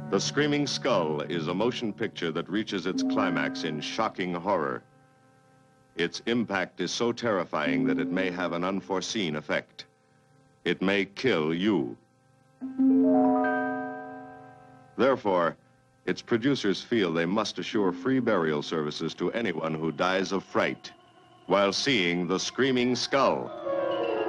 The Screaming Skull is a motion picture that reaches its climax in shocking horror. Its impact is so terrifying that it may have an unforeseen effect. It may kill you. Therefore, its producers feel they must assure free burial services to anyone who dies of fright while seeing The Screaming Skull.